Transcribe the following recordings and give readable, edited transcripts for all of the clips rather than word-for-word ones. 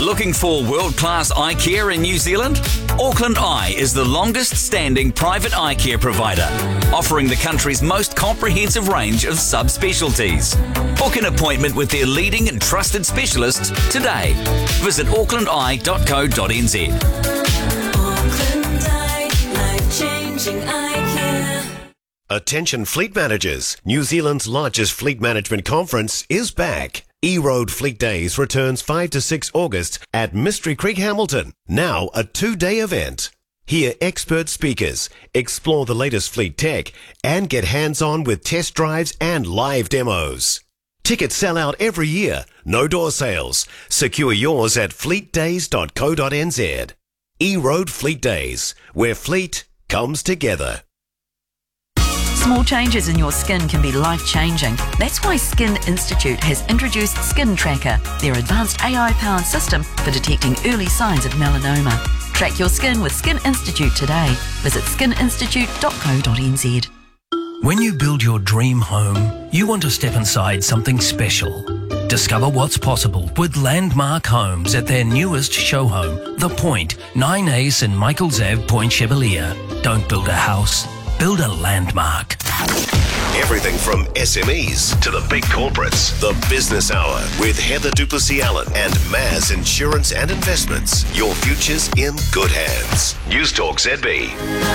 Looking for world-class eye care in New Zealand? Auckland Eye is the longest-standing private eye care provider, offering the country's most comprehensive range of subspecialties. Book an appointment with their leading and trusted specialists today. Visit aucklandeye.co.nz. Auckland Eye, life-changing eye care. Attention fleet managers. New Zealand's largest fleet management conference is back. E-Road Fleet Days returns 5 to 6 August at Mystery Creek, Hamilton. Now a 2-day event. Hear expert speakers, explore the latest fleet tech, and get hands-on with test drives and live demos. Tickets sell out every year. No door sales. Secure yours at fleetdays.co.nz. E-Road Fleet Days, where fleet comes together. Small changes in your skin can be life-changing. That's why Skin Institute has introduced Skin Tracker, their advanced AI-powered system for detecting early signs of melanoma. Track your skin with Skin Institute today. Visit skininstitute.co.nz. When you build your dream home, you want to step inside something special. Discover what's possible with Landmark Homes at their newest show home, The Point, 9A St Michael's Ave, Point Chevalier. Don't build a house, build a landmark. Everything from SMEs to the big corporates. The Business Hour with Heather Duplessis-Allen and Maz Insurance and Investments. Your future's in good hands. News Talk ZB.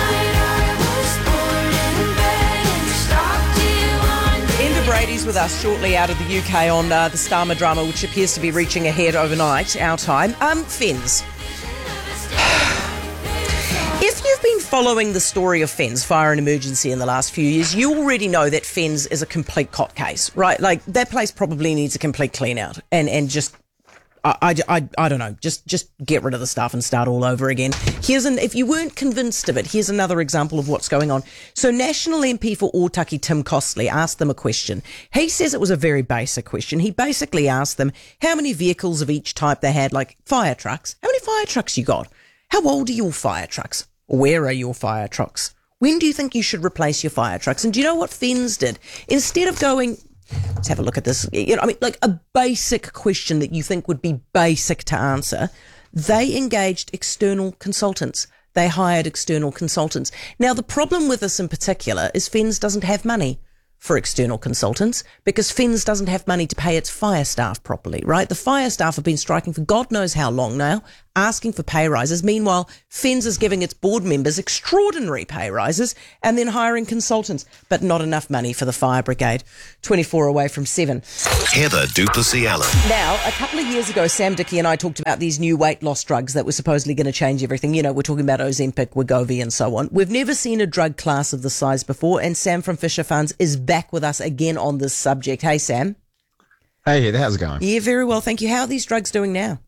Enda Brady's with us shortly out of the UK on the Starmer drama, which appears to be reaching a head overnight, our time. FENZ. If you've been following the story of FENZ, Fire and Emergency, in the last few years, you already know that FENZ is a complete cot case, right? Like, that place probably needs a complete clean out and just, I don't know, just get rid of the stuff and start all over again. If you weren't convinced of it, here's another example of what's going on. So National MP for Ōtaki, Tim Costley, asked them a question. He says it was a very basic question. He basically asked them how many vehicles of each type they had, like fire trucks. How many fire trucks you got? How old are your fire trucks? Where are your fire trucks? When do you think you should replace your fire trucks? And do you know what FENZ did? Instead of going, let's have a look at this, like a basic question that you think would be basic to answer, they engaged external consultants. They hired external consultants. Now, the problem with this in particular is FENZ doesn't have money for external consultants because FENZ doesn't have money to pay its fire staff properly, right? The fire staff have been striking for God knows how long now, asking for pay rises. Meanwhile, FENZ is giving its board members extraordinary pay rises and then hiring consultants, but not enough money for the fire brigade. 24 away from 7. Heather Duplessis-Allen. Now, a couple of years ago, Sam Dickey and I talked about these new weight loss drugs that were supposedly going to change everything. You know, we're talking about Ozempic, Wegovy and so on. We've never seen a drug class of this size before, and Sam from Fisher Funds is back with us again on this subject. Hey, Sam. Hey, Heather, how's it going? Yeah, very well, thank you. How are these drugs doing now?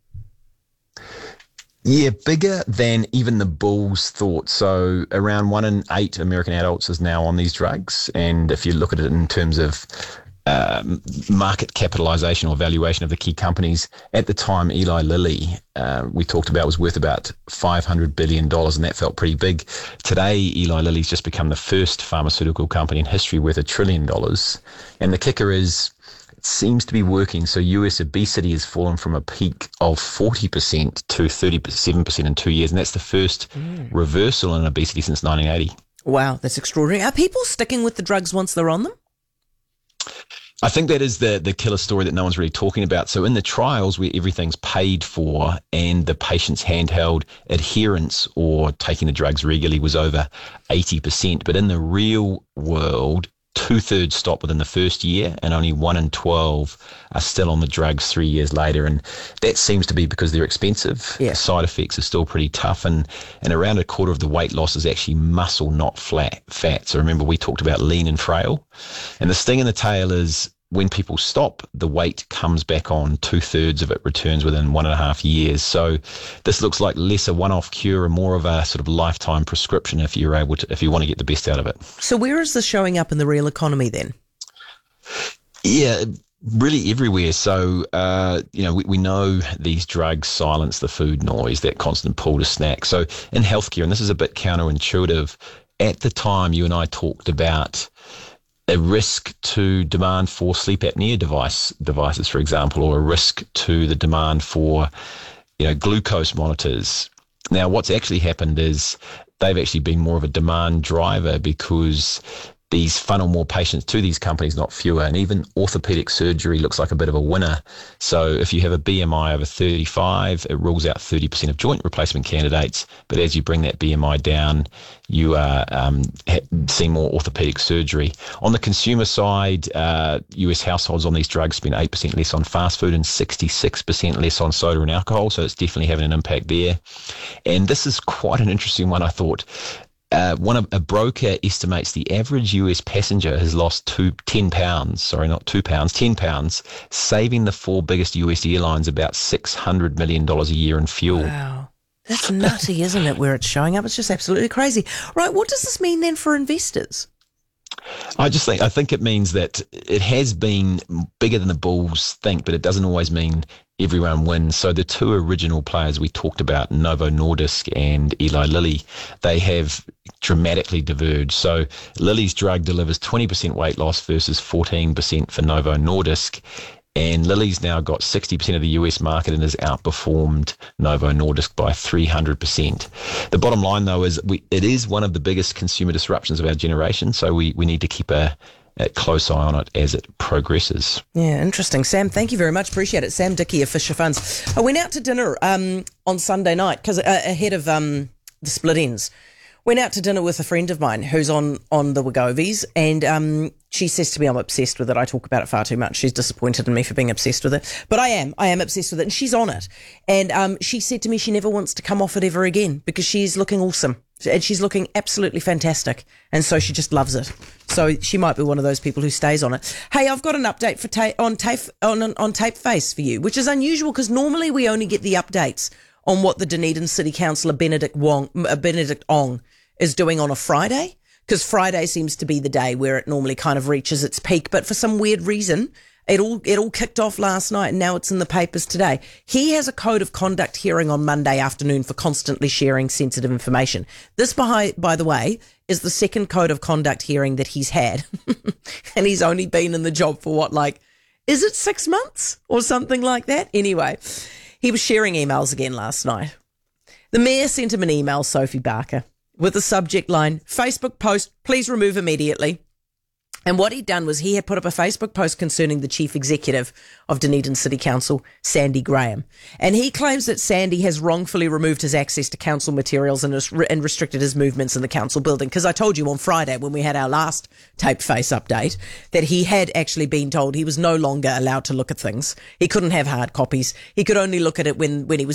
Yeah, bigger than even the bulls thought. So around 1 in 8 American adults is now on these drugs. And if you look at it in terms of market capitalization or valuation of the key companies, at the time, Eli Lilly, we talked about, was worth about $500 billion, and that felt pretty big. Today, Eli Lilly's just become the first pharmaceutical company in history worth $1 trillion. And the kicker is, it seems to be working. So US obesity has fallen from a peak of 40% to 37% in 2 years. And that's the first reversal in obesity since 1980. Wow, that's extraordinary. Are people sticking with the drugs once they're on them? I think that is the killer story that no one's really talking about. So in the trials where everything's paid for and the patient's handheld adherence or taking the drugs regularly was over 80%. But in the real world, 2/3 stop within the first year and only 1 in 12 are still on the drugs 3 years later. And that seems to be because they're expensive. Yeah. The side effects are still pretty tough. And around a quarter of the weight loss is actually muscle, not fat. So remember, we talked about lean and frail. And the sting in the tail is when people stop, the weight comes back on. 2/3 of it returns within 1.5 years. So this looks like less a one-off cure and more of a sort of lifetime prescription if you want to get the best out of it. So where is this showing up in the real economy then? Yeah, really everywhere. So, we know these drugs silence the food noise, that constant pull to snack. So in healthcare, and this is a bit counterintuitive, at the time you and I talked about a risk to demand for sleep apnea devices, for example, or a risk to the demand for glucose monitors. Now, what's actually happened is they've actually been more of a demand driver because these funnel more patients to these companies, not fewer. And even orthopedic surgery looks like a bit of a winner. So if you have a BMI over 35, it rules out 30% of joint replacement candidates. But as you bring that BMI down, you are seeing more orthopedic surgery. On the consumer side, US households on these drugs spend 8% less on fast food and 66% less on soda and alcohol. So it's definitely having an impact there. And this is quite an interesting one, I thought. A broker estimates the average US passenger has lost 10 pounds, saving the 4 biggest US airlines about $600 million a year in fuel. Wow. That's nutty, isn't it, where it's showing up? It's just absolutely crazy. Right, what does this mean then for investors? I think it means that it has been bigger than the bulls think, but it doesn't always mean everyone wins. So the two original players we talked about, Novo Nordisk and Eli Lilly, they have dramatically diverged. So Lilly's drug delivers 20% weight loss versus 14% for Novo Nordisk. And Lilly's now got 60% of the US market and has outperformed Novo Nordisk by 300%. The bottom line, though, is it is one of the biggest consumer disruptions of our generation, so we need to keep a close eye on it as it progresses. Yeah, interesting. Sam, thank you very much. Appreciate it. Sam Dickey of Fisher Funds. I went out to dinner on Sunday night because ahead of the split ends. Went out to dinner with a friend of mine who's on the Wegovies, and she says to me, I'm obsessed with it. I talk about it far too much. She's disappointed in me for being obsessed with it. But I am obsessed with it, and she's on it. And she said to me she never wants to come off it ever again because she's looking awesome. And she's looking absolutely fantastic. And so she just loves it. So she might be one of those people who stays on it. Hey, I've got an update for on Tapeface for you, which is unusual because normally we only get the updates on what the Dunedin City Councillor Benedict Ong is doing on a Friday, because Friday seems to be the day where it normally kind of reaches its peak. But for some weird reason, it all kicked off last night and now it's in the papers today. He has a code of conduct hearing on Monday afternoon for constantly sharing sensitive information. This, by the way, is the second code of conduct hearing that he's had. And he's only been in the job for is it 6 months or something like that? Anyway, he was sharing emails again last night. The mayor sent him an email, Sophie Barker, with the subject line, Facebook post, please remove immediately. And what he'd done was he had put up a Facebook post concerning the chief executive of Dunedin City Council, Sandy Graham. And he claims that Sandy has wrongfully removed his access to council materials and restricted his movements in the council building. Because I told you on Friday when we had our last Tapeface update that he had actually been told he was no longer allowed to look at things. He couldn't have hard copies. He could only look at it when he was